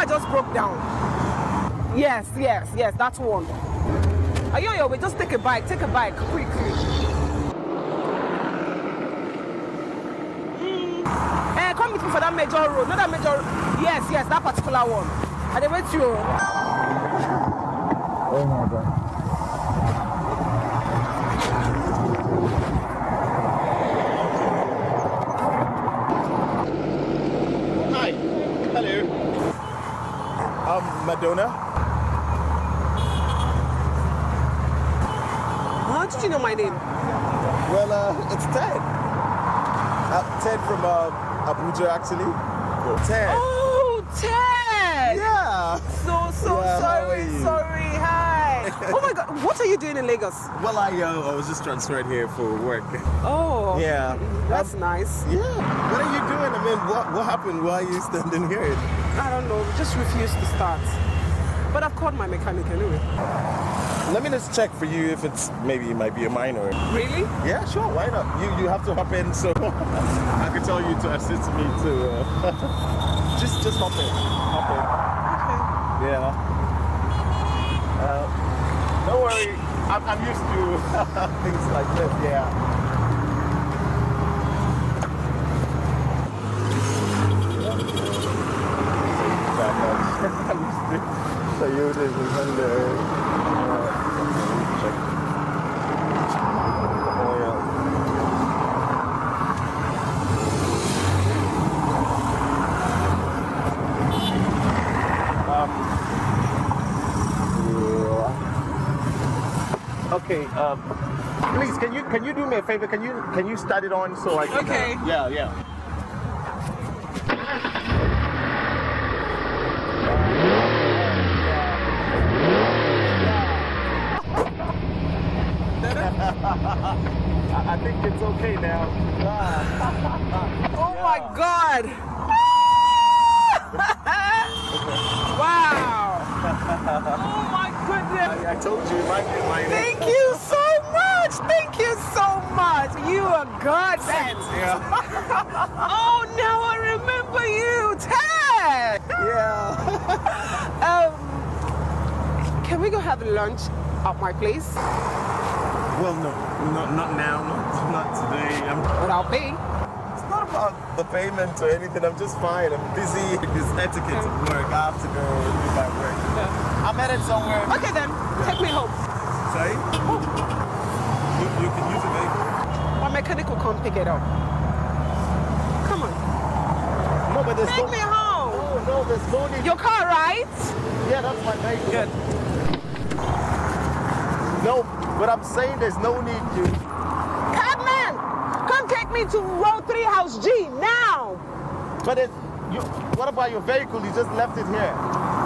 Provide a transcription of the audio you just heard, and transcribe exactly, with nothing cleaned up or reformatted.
car just broke down. Yes, yes, yes, that's one. Are you on your way? Just take a bike, take a bike, quickly. Mm. Eh, come with me for that major road, not that major road. Yes, yes, that particular one. And they wait you. Oh my God. Hi. Hello. I'm Madonna. How did you know my name? Well, uh, it's Ted. Uh, Ted from uh, Abuja, actually. Ted. Oh, Ted! Yeah. So, so Yeah, how sorry, are you? sorry, hi. Oh my God, what are you doing in Lagos? Well, I uh, I was just transferred here for work. Oh, Yeah. that's Um, nice. Yeah. What are you doing? I mean, what what happened? Why are you standing here? I don't know, just refused to start. But I've called my mechanic anyway. Let me just check for you if it's maybe it might be a minor. Really? Yeah, sure. Why not? You you have to hop in, so I can tell you to assist me to. Uh, just just hop in. Hop in. Okay. Yeah. Uh, don't worry. I'm I'm used to things like this. Yeah. I'm used to Toyotas and Honda. Check. Oil. Um. yeah. Okay. Um. Please, can you can you do me a favor? Can you can you start it on so I can? Okay. Uh, yeah. Yeah. I think it's okay now. Oh my God! Wow! Oh my goodness! I, I told you, it might be my Thank you so much! Thank you so much! You are godsend! Yeah. Oh, now I remember you, Ted! Yeah. Um, can we go have lunch at my place? Well, no, not not now, not not today. I'm, But I'll pay. it's not about the payment or anything. I'm just fine. I'm busy. This etiquette of work. I have to go do my work. Yeah. I'm headed somewhere. Okay then, take me home. Sorry? You, you can use a vehicle. My mechanic will come pick it up. Come on. No, but there's Take no. me home. No, no, there's no need. Your car, right? Yeah, that's my vehicle. Good. No, but I'm saying there's no need to. Cabman, come take me to row three, house G now. But it, you, what about your vehicle? You just left it here.